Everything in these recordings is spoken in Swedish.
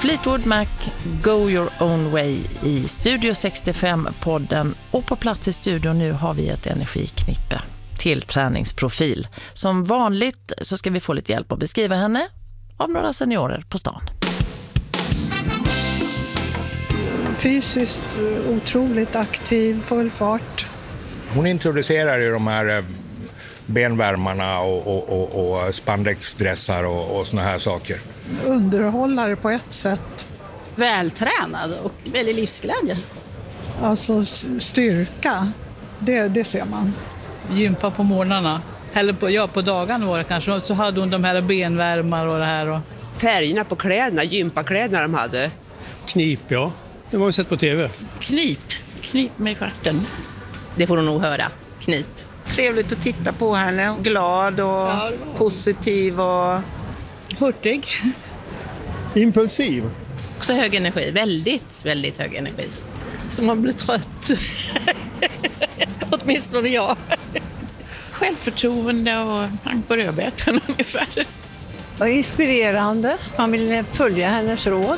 Fleetwood Mac, Go Your Own Way i Studio 65-podden. Och på plats i studion nu har vi ett energiknippe till träningsprofil. Som vanligt så ska vi få lite hjälp att beskriva henne av några seniorer på stan. Fysiskt otroligt aktiv, full fart. Hon introducerar ju de här benvärmarna och spandexdressar och såna här saker. Underhållare på ett sätt. Vältränad och väldigt livsglädje. Alltså styrka, det ser man. Gympa på morgnarna. Eller på dagarna var det kanske. Så hade hon de här benvärmar och det här. Och... Färgerna på kläderna, gympakläderna de hade. Knip, ja. Det var ju sett på tv. Knip med stjärten. Det får hon nog höra. Knip. Trevligt att titta på henne. Glad och positiv och hurtig. Impulsiv. Också hög energi. Väldigt, väldigt hög energi. så man blir trött. Åtminstone jag. Självförtroende och pang på rödbetan ungefär. Och inspirerande. Man vill följa hennes råd.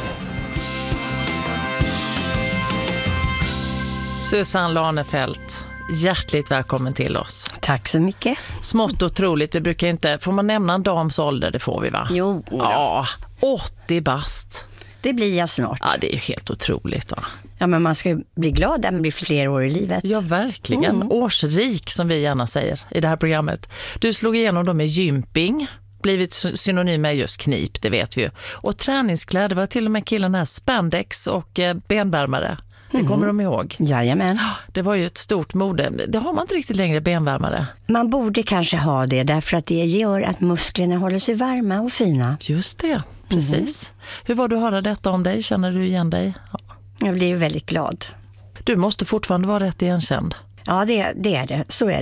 Susanne Lanefelt, hjärtligt välkommen till oss. Tack så mycket. Smått otroligt, vi brukar inte, får man nämna en dams ålder, det får vi va? Jo. Ja, 80 bast. Det blir jag snart. Ja, det är ju helt otroligt va? Ja, men man ska ju bli glad när man blir fler år i livet. Ja, verkligen. Årsrik som vi gärna säger i det här programmet. Du slog igenom dem med gymping, blivit synonym med just knip, det vet vi ju. Och träningskläder var till och med killen här spandex och benvärmare. Det kommer de ihåg. Jajamän. Det var ju ett stort mode. Det har man inte riktigt längre, benvärmare. Man borde kanske ha det därför att det gör att musklerna håller sig varma och fina. Just det, precis. Hur var du att höra detta om dig? Känner du igen dig? Ja. Jag blir ju väldigt glad. Du måste fortfarande vara rätt igenkänd. Ja, det är det. Så är